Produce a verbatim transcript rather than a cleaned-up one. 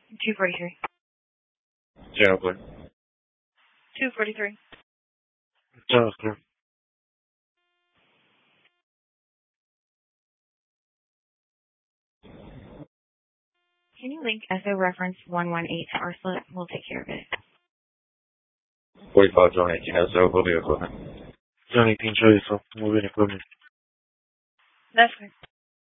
two forty-three. Channel clear. two forty-three. Channel clear. Can you link S O reference one one eight to our slip? We'll take care of it. forty-five, John eighteen, S O, moving equipment. John eighteen, show yourself, moving equipment. That's good.